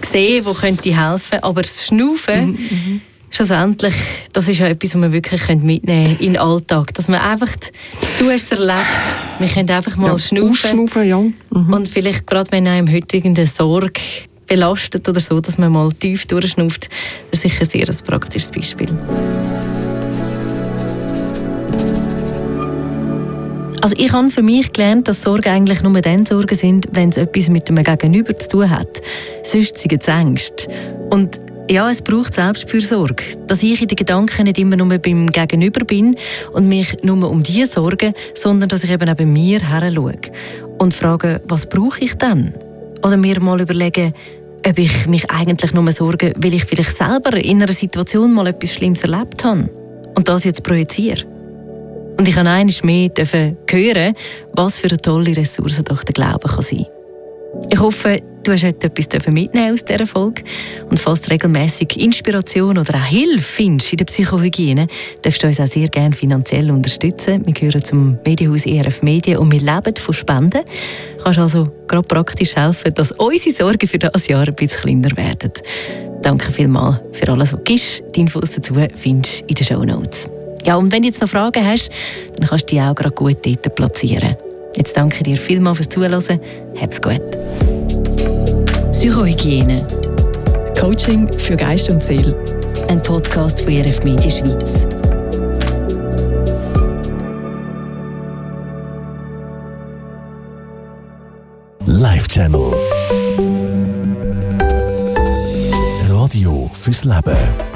sehen, wo könnte helfen. Aber das Schnaufen, schlussendlich, das ist ja etwas, was man wirklich mitnehmen kann in den Alltag. Dass man einfach, du hast es erlebt, wir können einfach mal schnaufen. Und vielleicht gerade wenn einem heute irgendeine Sorge belastet oder so, dass man mal tief durchschnauft, das ist sicher sehr ein praktisches Beispiel. Also ich habe für mich gelernt, dass Sorgen eigentlich nur dann Sorgen sind, wenn es etwas mit dem Gegenüber zu tun hat. Sonst sind es Ängste. Und ja, es braucht Selbstfürsorge, dass ich in den Gedanken nicht immer nur beim Gegenüber bin und mich nur um die sorge, sondern dass ich eben auch bei mir her schaue und frage, was brauche ich denn? Oder mir mal überlegen, ob ich mich eigentlich nur sorge, weil ich vielleicht selber in einer Situation mal etwas Schlimmes erlebt habe und das jetzt projiziere. Und ich habe einmal mehr hören, was für eine tolle Ressource doch der Glaube kann sein. Ich hoffe, du hast heute etwas mitnehmen aus dieser Folge. Und falls du regelmässig Inspiration oder auch Hilfe findest in der Psychohygiene, darfst du uns auch sehr gerne finanziell unterstützen. Wir gehören zum Medienhaus ERF Medien und wir leben von Spenden. Du kannst also gerade praktisch helfen, dass unsere Sorgen für dieses Jahr ein bisschen kleiner werden. Danke vielmals für alles, was du gibst. Die Infos dazu findest du in den Shownotes. Ja, und wenn du jetzt noch Fragen hast, dann kannst du die auch gerade gut dort platzieren. Jetzt danke dir vielmals fürs Zuhören. Hab's gut. Psychohygiene. Coaching für Geist und Seele. Ein Podcast von ERF Medien Schweiz. Live Channel. Radio fürs Leben.